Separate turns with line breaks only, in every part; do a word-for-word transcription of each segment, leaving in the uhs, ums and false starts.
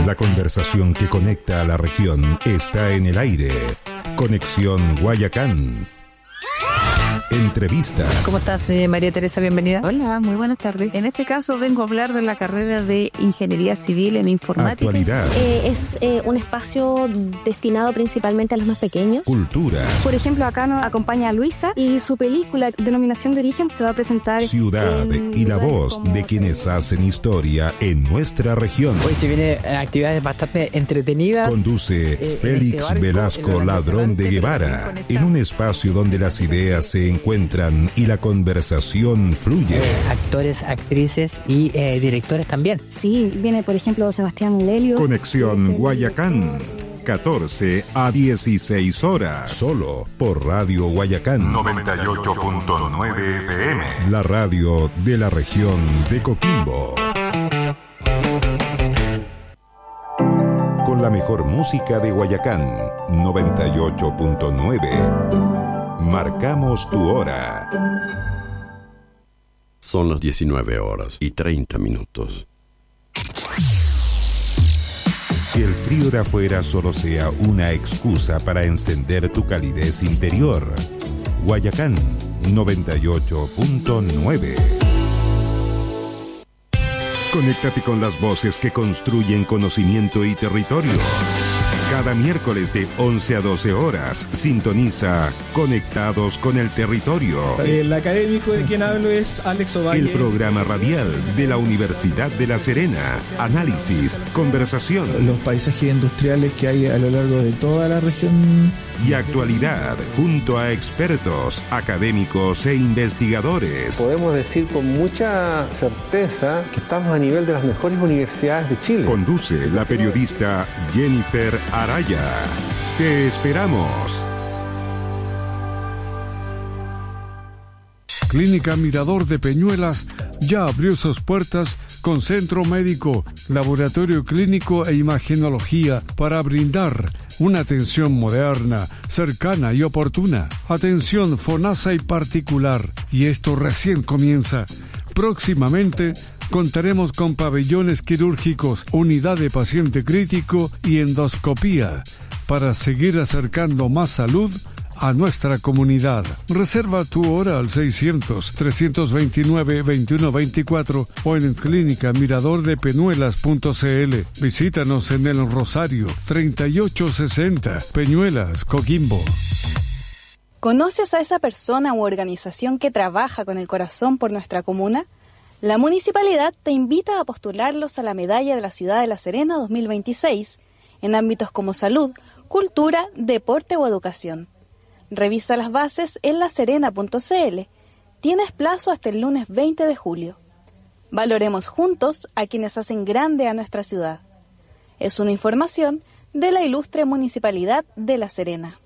La conversación que conecta a la región está en el aire. Conexión Guayacán. Entrevistas.
¿Cómo estás, eh, María Teresa? Bienvenida.
Hola, muy buenas tardes. En este caso vengo a hablar de la carrera de Ingeniería Civil en Informática.
Actualidad.
Eh, es eh, un espacio destinado principalmente a los más pequeños.
Cultura.
Por ejemplo, acá nos acompaña a Luisa y su película Denominación de Origen se va a presentar.
Ciudad y la voz de quienes hacen historia en nuestra región.
Hoy se vienen actividades bastante entretenidas.
Conduce
eh,
Félix
este barco,
Velasco Ladrón de Guevara, en un espacio donde las ideas se encuentran y la conversación fluye.
Actores, actrices y eh, directores también.
Sí, viene por ejemplo Sebastián Lelio.
Conexión Guayacán, catorce a dieciséis horas, solo por Radio Guayacán noventa y ocho punto nueve F M, la radio de la región de Coquimbo. Con la mejor música de Guayacán noventa y ocho punto nueve. Marcamos tu hora.
Son las diecinueve horas y treinta minutos.
Que el frío de afuera solo sea una excusa para encender tu calidez interior. Guayacán noventa y ocho punto nueve. Conéctate con las voces que construyen conocimiento y territorio. Cada miércoles de once a doce horas, sintoniza Conectados con el Territorio.
El académico de quien hablo es Alex Ovalle.
El programa radial de la Universidad de La Serena. Análisis, conversación.
Los paisajes industriales que hay a lo largo de toda la región.
Y actualidad, junto a expertos, académicos e investigadores.
Podemos decir con mucha certeza que estamos a nivel de las mejores universidades de Chile.
Conduce la periodista Jennifer Araya. Te esperamos.
Clínica Mirador de Peñuelas ya abrió sus puertas con centro médico, laboratorio clínico e imagenología para brindar una atención moderna, cercana y oportuna. Atención FONASA y particular. Y esto recién comienza. Próximamente contaremos con pabellones quirúrgicos, unidad de paciente crítico y endoscopía para seguir acercando más salud a nuestra comunidad. Reserva tu hora al seiscientos, trescientos veintinueve, veintiuno veinticuatro o en clínica mirador de peñuelas punto c l. Visítanos en el Rosario treinta y ocho sesenta, Peñuelas, Coquimbo.
¿Conoces a esa persona u organización que trabaja con el corazón por nuestra comuna? La municipalidad te invita a postularlos a la Medalla de la Ciudad de La Serena dos mil veintiséis en ámbitos como salud, cultura, deporte o educación. Revisa las bases en la serena punto c l. Tienes plazo hasta el lunes veinte de julio. Valoremos juntos a quienes hacen grande a nuestra ciudad. Es una información de la ilustre Municipalidad de La Serena.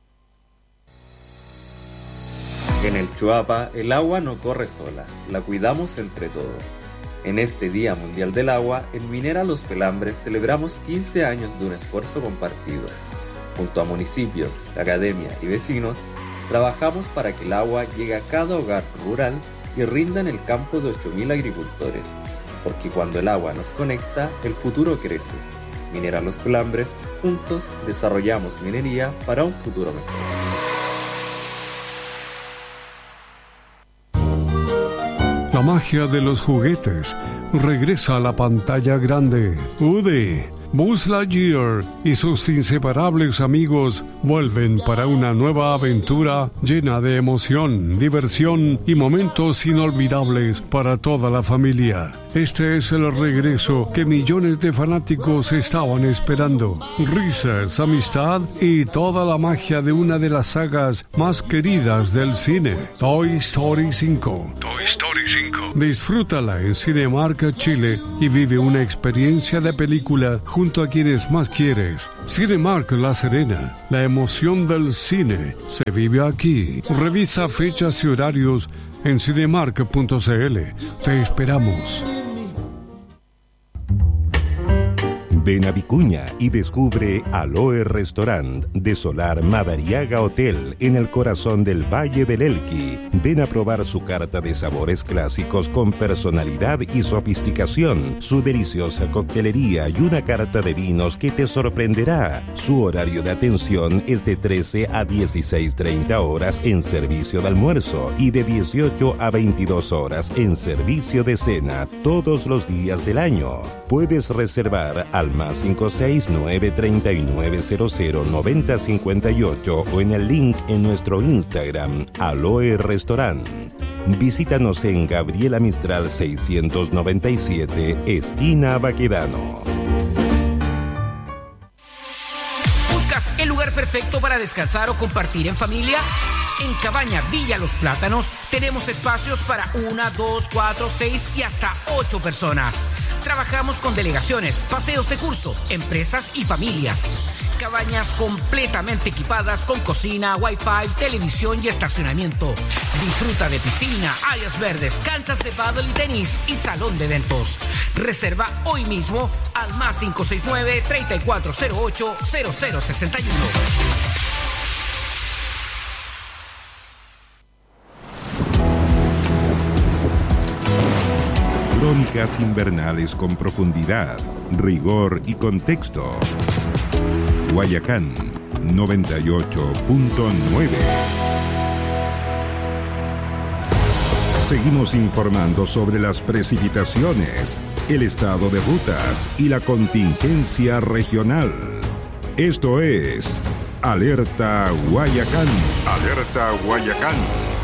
En el Chuapa, el agua no corre sola, la cuidamos entre todos. En este Día Mundial del Agua, en Minera Los Pelambres celebramos quince años de un esfuerzo compartido. Junto a municipios, la academia y vecinos, trabajamos para que el agua llegue a cada hogar rural y rinda en el campo de ocho mil agricultores. Porque cuando el agua nos conecta, el futuro crece. Minera Los Pelambres, juntos desarrollamos minería para un futuro mejor.
La magia de los juguetes regresa a la pantalla grande. U D E, Buzz Lightyear y sus inseparables amigos vuelven para una nueva aventura llena de emoción, diversión y momentos inolvidables para toda la familia. Este es el regreso que millones de fanáticos estaban esperando. Risas, amistad y toda la magia de una de las sagas más queridas del cine, Toy Story cinco. Toy Story cinco. Disfrútala en Cinemark Chile y vive una experiencia de película junto a quienes más quieres. Cinemark La Serena, la emoción del cine se vive aquí. Revisa fechas y horarios en cinemark punto c l. Te esperamos.
Ven a Vicuña y descubre Aloe Restaurant de Solar Madariaga Hotel en el corazón del Valle del Elqui. Ven a probar su carta de sabores clásicos con personalidad y sofisticación, su deliciosa coctelería y una carta de vinos que te sorprenderá. Su horario de atención es de trece a dieciséis treinta horas en servicio de almuerzo y de dieciocho a veintidós horas en servicio de cena todos los días del año. Puedes reservar al más cinco seis nueve tres nueve cero cero nueve cero cinco ocho o en el link en nuestro Instagram, Aloe Restaurant. Visítanos en Gabriela Mistral seiscientos noventa y siete, esquina Baquedano.
¿Buscas el lugar perfecto para descansar o compartir en familia? En Cabaña Villa Los Plátanos tenemos espacios para una, dos, cuatro, seis y hasta ocho personas. Trabajamos con delegaciones, paseos de curso, empresas y familias. Cabañas completamente equipadas con cocina, wifi, televisión y estacionamiento. Disfruta de piscina, áreas verdes, canchas de pádel y tenis y salón de eventos. Reserva hoy mismo al más cinco seis nueve, tres cuatro cero ocho, cero cero seis uno.
Crónicas invernales con profundidad, rigor y contexto. Guayacán noventa y ocho punto nueve. Seguimos informando sobre las precipitaciones, el estado de rutas y la contingencia regional. Esto es Alerta Guayacán. Alerta Guayacán.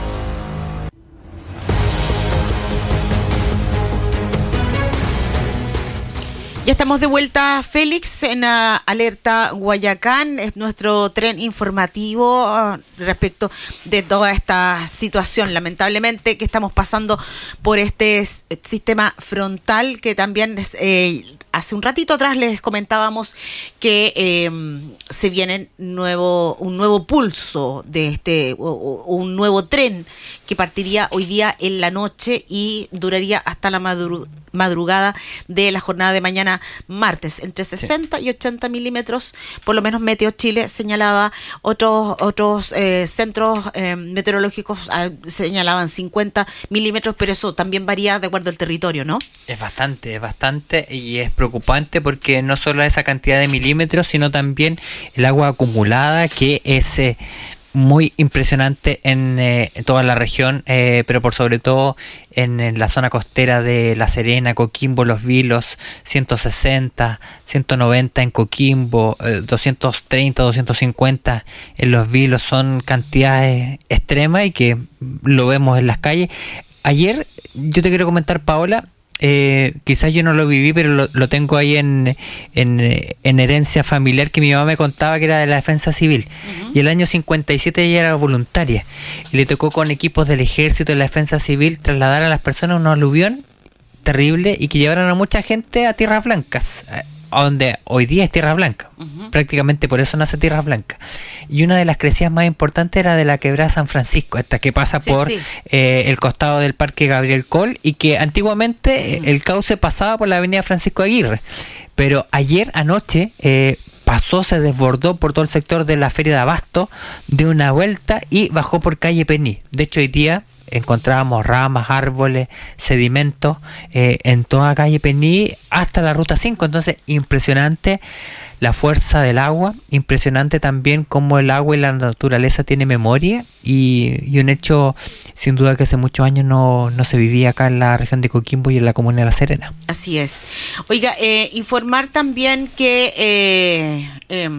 Ya estamos de vuelta, Félix, en uh, Alerta Guayacán. Es nuestro tren informativo uh, respecto de toda esta situación, lamentablemente, que estamos pasando por este s- sistema frontal que también es, eh, hace un ratito atrás les comentábamos que eh, se viene nuevo, un nuevo pulso de este, o, o, un nuevo tren que partiría hoy día en la noche y duraría hasta la madru- madrugada de la jornada de mañana martes, entre sesenta sí. y ochenta milímetros, por lo menos Meteo Chile señalaba, otros otros eh, centros eh, meteorológicos eh, señalaban cincuenta milímetros, pero eso también varía de acuerdo al territorio, ¿no?
Es bastante, es bastante y es preocupante porque no solo esa cantidad de milímetros, sino también el agua acumulada que es... Eh, muy impresionante en eh, toda la región, eh, pero por sobre todo en, en la zona costera de La Serena, Coquimbo, Los Vilos, ciento sesenta, ciento noventa en Coquimbo, eh, doscientos treinta, doscientos cincuenta en Los Vilos, son cantidades extremas y que lo vemos en las calles. Ayer, yo te quiero comentar, Paola, Eh, quizás yo no lo viví, pero lo, lo tengo ahí en, en, en herencia familiar, que mi mamá me contaba que era de la Defensa Civil. Uh-huh. Y el año cincuenta y siete ella era voluntaria y le tocó con equipos del Ejército de la Defensa Civil trasladar a las personas a un aluvión terrible y que llevaron a mucha gente a Tierras Blancas, a donde hoy día es Tierra Blanca. Uh-huh. Prácticamente por eso nace Tierra Blanca. Y una de las crecidas más importantes era de la quebrada San Francisco, esta que pasa sí, por sí. Eh, el costado del Parque Gabriel Coll, y que antiguamente uh-huh. el cauce pasaba por la avenida Francisco Aguirre. Pero ayer anoche eh, pasó, se desbordó por todo el sector de la Feria de Abasto, de una vuelta y bajó por calle Pení. De hecho, hoy día encontrábamos ramas, árboles, sedimentos eh, en toda calle Pení hasta la ruta cinco. Entonces, impresionante la fuerza del agua, impresionante también cómo el agua y la naturaleza tiene memoria, y, y un hecho sin duda que hace muchos años no, no se vivía acá en la región de Coquimbo y en la comuna de La Serena.
Así es. Oiga, eh, informar también que eh, eh,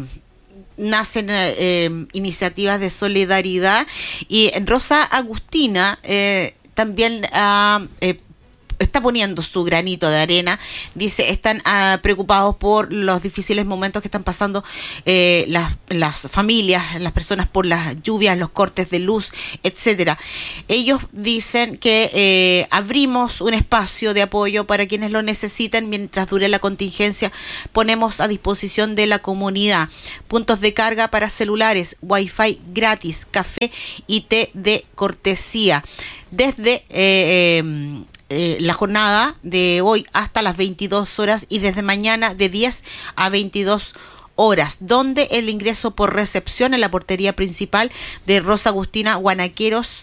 nacen eh, iniciativas de solidaridad, y Rosa Agustina eh, también ha eh, está poniendo su granito de arena. Dice, están uh, preocupados por los difíciles momentos que están pasando eh, las, las familias, las personas, por las lluvias, los cortes de luz, etcétera. Ellos dicen que eh, abrimos un espacio de apoyo para quienes lo necesiten mientras dure la contingencia. Ponemos a disposición de la comunidad puntos de carga para celulares, wifi gratis, café y té de cortesía. Desde eh, eh, eh, la jornada de hoy hasta las veintidós horas y desde mañana de diez a veintidós horas, donde el ingreso por recepción en la portería principal de Rosa Agustina Guanaqueros,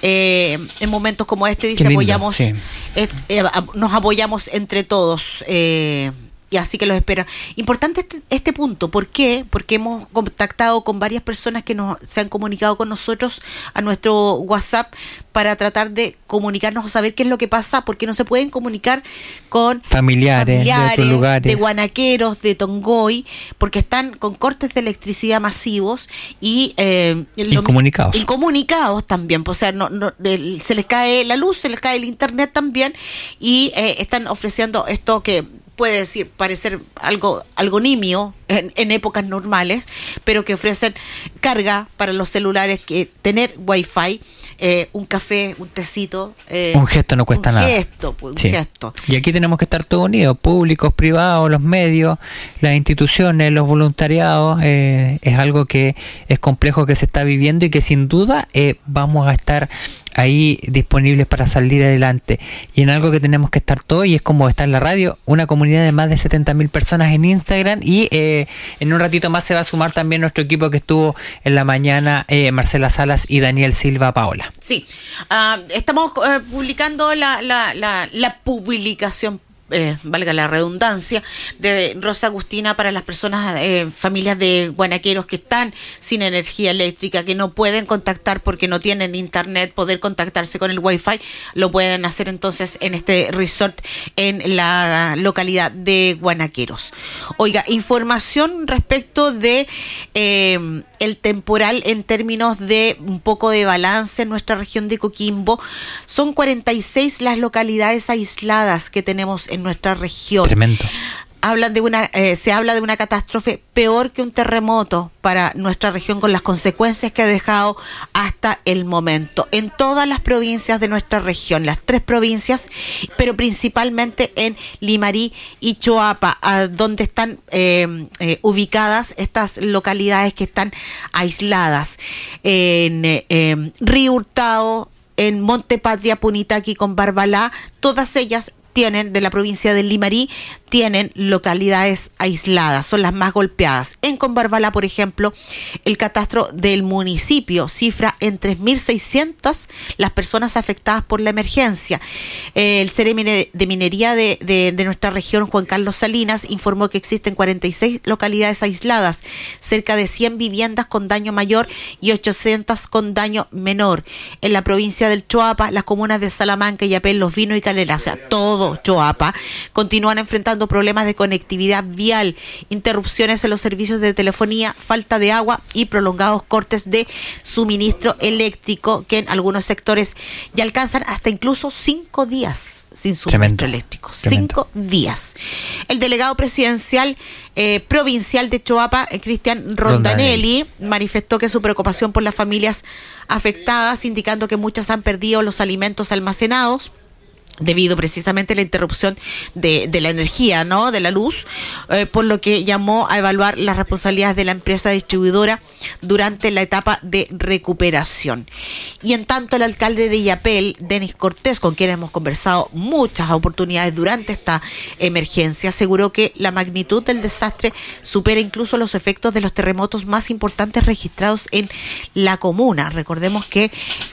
eh, en momentos como este, dice, lindo, apoyamos, sí. eh, eh, nos apoyamos entre todos, eh, y así que los esperan. Importante este, este punto, ¿por qué? Porque hemos contactado con varias personas que nos se han comunicado con nosotros a nuestro WhatsApp para tratar de comunicarnos o saber qué es lo que pasa, porque no se pueden comunicar con
familiares, familiares de otros lugares,
de Guanaqueros, de Tongoy, porque están con cortes de electricidad masivos y eh,
incomunicados.
Lo, incomunicados también, o sea, no, no, el, se les cae la luz, se les cae el internet también, y eh, están ofreciendo esto que puede decir, parecer algo, algo nimio en, en épocas normales, pero que ofrecen carga para los celulares, que tener wifi, eh, un café, un tecito. Eh,
un gesto no cuesta
un
nada.
Gesto, pues,
sí.
Un gesto.
Y aquí tenemos que estar todos unidos, públicos, privados, los medios, las instituciones, los voluntariados. Eh, es algo que es complejo, que se está viviendo y que sin duda eh, vamos a estar ahí disponibles para salir adelante, y en algo que tenemos que estar todos, y es como está en la radio, una comunidad de más de setenta mil personas en Instagram, y eh, en un ratito más se va a sumar también nuestro equipo que estuvo en la mañana, eh, Marcela Salas y Daniel Silva Paola.
Sí, uh, estamos uh, publicando la, la, la, la publicación, Eh, valga la redundancia, de Rosa Agustina para las personas, eh, familias de guanaqueros que están sin energía eléctrica, que no pueden contactar porque no tienen internet, poder contactarse con el wifi, lo pueden hacer entonces en este resort en la localidad de Guanaqueros. Oiga, información respecto de eh, el temporal en términos de un poco de balance en nuestra región de Coquimbo. Son cuarenta y seis las localidades aisladas que tenemos en nuestra región.
Tremendo.
Hablan de una, eh, se habla de una catástrofe peor que un terremoto para nuestra región, con las consecuencias que ha dejado hasta el momento en todas las provincias de nuestra región, las tres provincias, pero principalmente en Limarí y Choapa, a donde están eh, eh, ubicadas estas localidades que están aisladas. En eh, Río Hurtado, en Monte Patria, Punitaqui con Barbalá, todas ellas tienen, de la provincia de Limarí, tienen localidades aisladas, son las más golpeadas. En Combarbalá, por ejemplo, el catastro del municipio cifra en tres mil seiscientas las personas afectadas por la emergencia. El Ceremi de Minería de, de, de nuestra región, Juan Carlos Salinas, informó que existen cuarenta y seis localidades aisladas, cerca de cien viviendas con daño mayor y ochocientas con daño menor. En la provincia del Choapa, las comunas de Salamanca, Yapel, Los Vinos y Canela, o sea, todo Choapa, continúan enfrentando problemas de conectividad vial, interrupciones en los servicios de telefonía, falta de agua y prolongados cortes de suministro eléctrico, que en algunos sectores ya alcanzan hasta incluso cinco días sin suministro Tremendo. eléctrico. Tremendo. Cinco días. El delegado presidencial eh, provincial de Choapa, eh, Cristian Rondanelli, Rondanelli, manifestó que su preocupación por las familias afectadas, indicando que muchas han perdido los alimentos almacenados debido precisamente a la interrupción de, de la energía, ¿no? De la luz, eh, por lo que llamó a evaluar las responsabilidades de la empresa distribuidora durante la etapa de recuperación. Y en tanto, el alcalde de Yapel, Denis Cortés, con quien hemos conversado muchas oportunidades durante esta emergencia, aseguró que la magnitud del desastre supera incluso los efectos de los terremotos más importantes registrados en la comuna. Recordemos que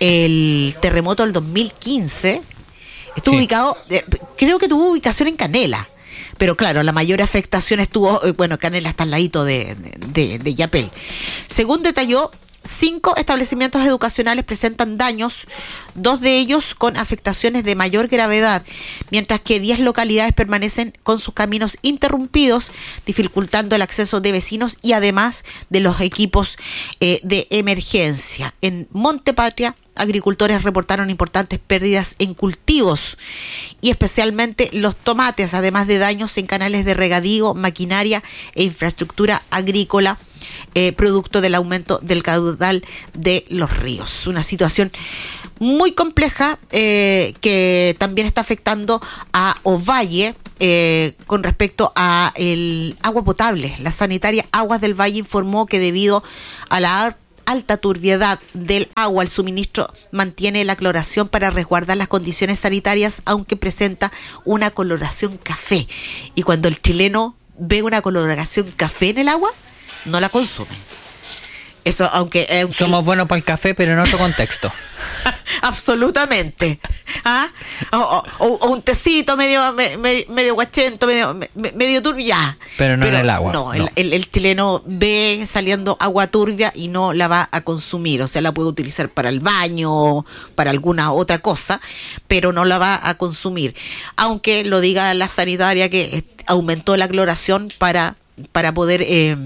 el terremoto del dos mil quince estuvo sí. ubicado, eh, creo que tuvo ubicación en Canela, pero claro, la mayor afectación estuvo, eh, bueno, Canela está al ladito de, de, de Yapel. Según detalló, cinco establecimientos educacionales presentan daños, dos de ellos con afectaciones de mayor gravedad, mientras que diez localidades permanecen con sus caminos interrumpidos, dificultando el acceso de vecinos y además de los equipos eh, de emergencia. En Monte Patria, agricultores reportaron importantes pérdidas en cultivos y especialmente los tomates, además de daños en canales de regadío, maquinaria e infraestructura agrícola, eh, producto del aumento del caudal de los ríos. Una situación muy compleja eh, que también está afectando a Ovalle eh, con respecto a el agua potable. La sanitaria Aguas del Valle informó que debido a la alta turbiedad del agua, el suministro mantiene la cloración para resguardar las condiciones sanitarias, aunque presenta una coloración café. Y cuando el chileno ve una coloración café en el agua, no la consume. Eso, aunque, aunque...
Somos buenos para el café, pero en otro contexto.
Absolutamente. ¿Ah? O, o, o un tecito medio me, me, medio guachento, medio, me, medio turbio, ya.
Pero no
pero
en el agua.
No,
no.
El, el, el chileno ve saliendo agua turbia y no la va a consumir. O sea, la puede utilizar para el baño, para alguna otra cosa, pero no la va a consumir. Aunque lo diga la sanitaria que aumentó la cloración para, para poder... Eh,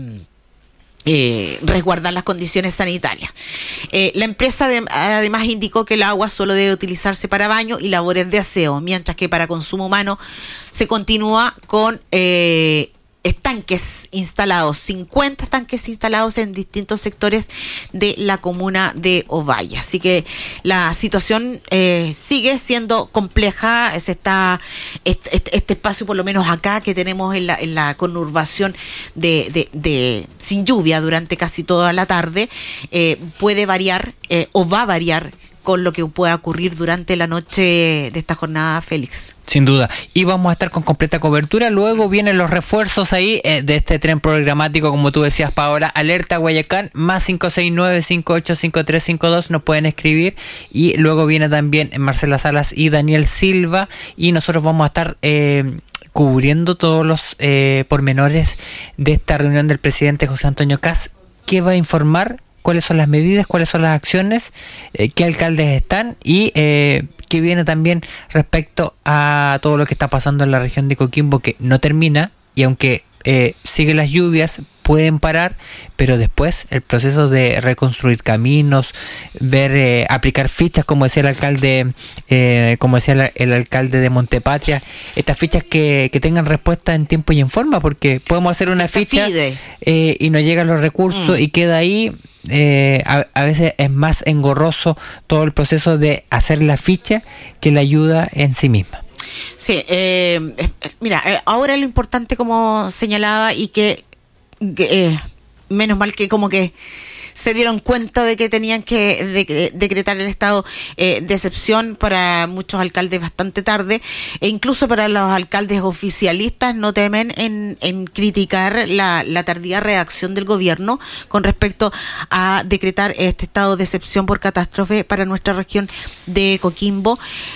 Eh, resguardar las condiciones sanitarias. Eh, la empresa de, además indicó que el agua solo debe utilizarse para baño y labores de aseo, mientras que para consumo humano se continúa con eh, estanques instalados, cincuenta estanques instalados en distintos sectores de la comuna de Ovalle. Así que la situación eh, sigue siendo compleja. Se está este, este, este espacio, por lo menos acá que tenemos en la, en la conurbación de, de, de sin lluvia durante casi toda la tarde, eh, puede variar eh, o va a variar con lo que pueda ocurrir durante la noche de esta jornada, Félix.
Sin duda. Y vamos a estar con completa cobertura. Luego vienen los refuerzos ahí eh, de este tren programático, como tú decías, Paola. Alerta Guayacán, más cinco seis nueve, cinco ocho cinco tres cinco dos, nos pueden escribir. Y luego viene también Marcela Salas y Daniel Silva. Y nosotros vamos a estar eh, cubriendo todos los eh, pormenores de esta reunión del presidente José Antonio Kast, que va a informar cuáles son las medidas, cuáles son las acciones, eh, qué alcaldes están y eh, qué viene también respecto a todo lo que está pasando en la región de Coquimbo, que no termina, y aunque eh, siguen las lluvias, pueden parar, pero después el proceso de reconstruir caminos, ver, eh, aplicar fichas, como decía el alcalde, eh, como decía el, el alcalde de Montepatria, estas fichas que, que tengan respuesta en tiempo y en forma, porque podemos hacer una ficha eh, y no llegan los recursos mm. y queda ahí. Eh, a, a veces es más engorroso todo el proceso de hacer la ficha que la ayuda en sí misma.
Sí, eh, mira, ahora lo importante, como señalaba, y que, que eh, menos mal que como que se dieron cuenta de que tenían que de, decretar el estado eh, de excepción para muchos alcaldes bastante tarde, e incluso para los alcaldes oficialistas no temen en, en criticar la, la tardía reacción del gobierno con respecto a decretar este estado de excepción por catástrofe para nuestra región de Coquimbo,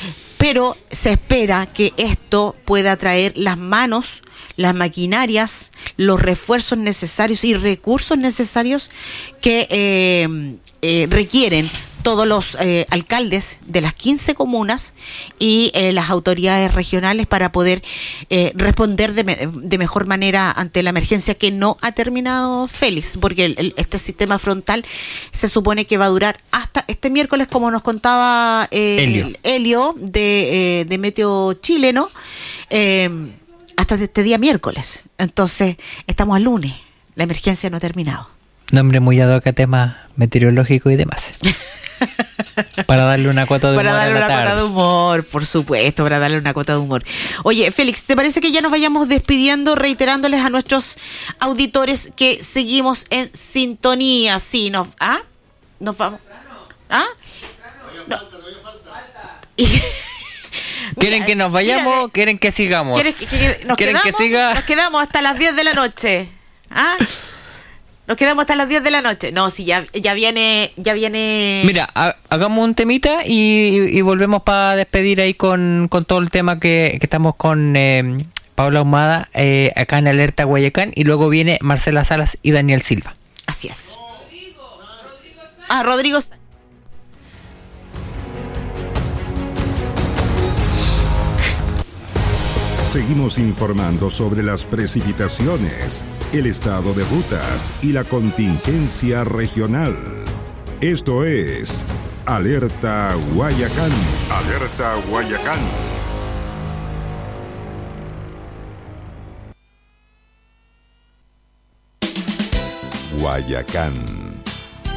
pero se espera que esto pueda traer las manos, las maquinarias, los refuerzos necesarios y recursos necesarios que eh, eh, requieren todos los eh, alcaldes de las quince comunas y eh, las autoridades regionales para poder eh, responder de, me, de mejor manera ante la emergencia que no ha terminado, Félix, porque el, el, este sistema frontal se supone que va a durar hasta este miércoles, como nos contaba eh, Helio. Helio de, eh, de Meteo Chile, ¿no? Eh, hasta este día miércoles. Entonces, estamos al lunes. La emergencia no ha terminado.
Nombre muy ad hoc a temas meteorológicos y demás. Para darle una cuota de humor.
Para darle
a la
una
tarde.
cuota de humor, por supuesto, para darle una cuota de humor. Oye, Félix, ¿te parece que ya nos vayamos despidiendo, reiterándoles a nuestros auditores que seguimos en sintonía? Sí, nos, ¿ah? Nos vamos. ¿Ah? No. Y,
¿Quieren mira, que nos vayamos o quieren que sigamos?
¿Quieren, que, que, nos
¿Quieren
quedamos,
que siga?
Nos quedamos hasta las diez de la noche. ¿Ah? Nos quedamos hasta las diez de la noche. No, si ya, ya viene, ya viene.
Mira, ha, hagamos un temita y, y, y volvemos para despedir ahí con, con todo el tema que, que estamos con eh, Paola Ahumada eh, acá en Alerta Guayacán, y luego viene Marcela Salas y Daniel Silva.
Así es. Ah, Rodrigo.
Seguimos informando sobre las precipitaciones, el estado de rutas y la contingencia regional. Esto es Alerta Guayacán. Alerta Guayacán. Guayacán.